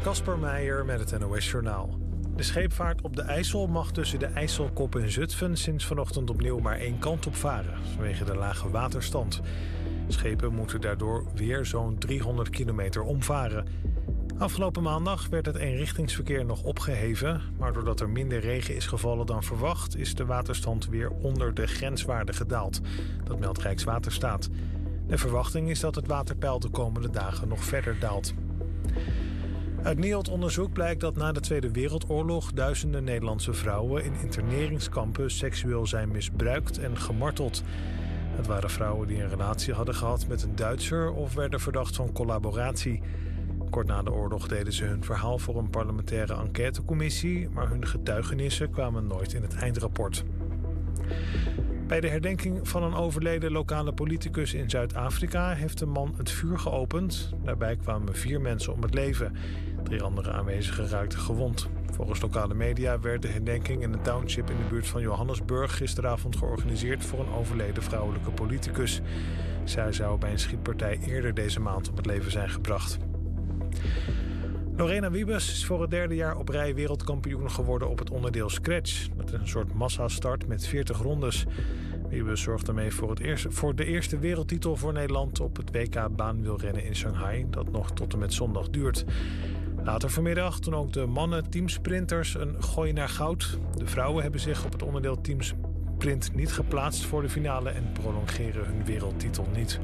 Kasper Meijer met het NOS Journaal. De scheepvaart op de IJssel mag tussen de IJsselkop en Zutphen sinds vanochtend opnieuw maar één kant op varen, vanwege de lage waterstand. Schepen moeten daardoor weer zo'n 300 kilometer omvaren. Afgelopen maandag werd het eenrichtingsverkeer nog opgeheven, maar doordat er minder regen is gevallen dan verwacht, is de waterstand weer onder de grenswaarde gedaald. Dat meldt Rijkswaterstaat. De verwachting is dat het waterpeil de komende dagen nog verder daalt. Uit NIOD-onderzoek blijkt dat na de Tweede Wereldoorlog duizenden Nederlandse vrouwen in interneringskampen seksueel zijn misbruikt en gemarteld. Het waren vrouwen die een relatie hadden gehad met een Duitser of werden verdacht van collaboratie. Kort na de oorlog deden ze hun verhaal voor een parlementaire enquêtecommissie, maar hun getuigenissen kwamen nooit in het eindrapport. Bij de herdenking van een overleden lokale politicus in Zuid-Afrika heeft een man het vuur geopend. Daarbij kwamen 4 mensen om het leven. 3 andere aanwezigen raakten gewond. Volgens lokale media werd de herdenking in een township in de buurt van Johannesburg gisteravond georganiseerd voor een overleden vrouwelijke politicus. Zij zou bij een schietpartij eerder deze maand om het leven zijn gebracht. Lorena Wiebes is voor het 3e jaar op rij wereldkampioen geworden op het onderdeel Scratch. Dat is een soort massastart met 40 rondes. Wiebes zorgt daarmee voor de eerste wereldtitel voor Nederland op het WK baanwielrennen in Shanghai, dat nog tot en met zondag duurt. Later vanmiddag doen ook de mannen teamsprinters een gooi naar goud. De vrouwen hebben zich op het onderdeel teamsprint niet geplaatst voor de finale en prolongeren hun wereldtitel niet.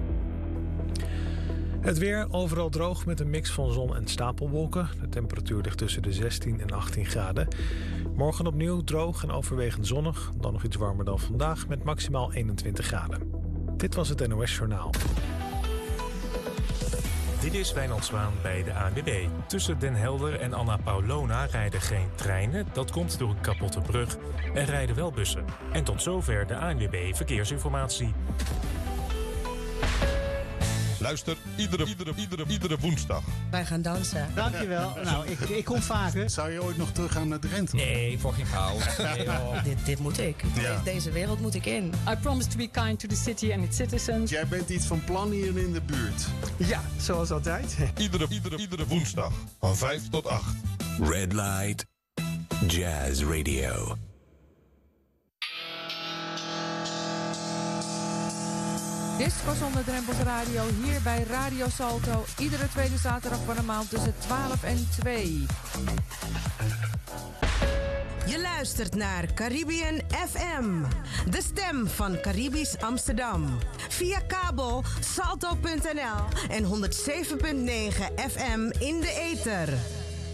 Het weer overal droog met een mix van zon en stapelwolken. De temperatuur ligt tussen de 16 en 18 graden. Morgen opnieuw droog en overwegend zonnig. Dan nog iets warmer dan vandaag met maximaal 21 graden. Dit was het NOS Journaal. Dit is Wijnand Zwaan bij de ANWB. Tussen Den Helder en Anna Paulona rijden geen treinen. Dat komt door een kapotte brug. Er rijden wel bussen. En tot zover de ANWB Verkeersinformatie. Luister iedere woensdag. Wij gaan dansen. Dankjewel. Nou, ik kom vaker. Zou je ooit nog teruggaan naar Drenthe? Nee, voor geen chaos. Dit moet ik. Ja. Deze wereld moet ik in. I promise to be kind to the city and its citizens. Jij bent iets van plan hier in de buurt. Ja, zoals altijd. Iedere woensdag van 5 tot 8. Red Light Jazz Radio. Disco zonder drempels radio hier bij Radio Salto. Iedere tweede zaterdag van de maand tussen 12 en 2. Je luistert naar Caribbean FM. De stem van Caribisch Amsterdam. Via kabel salto.nl en 107.9 FM in de ether.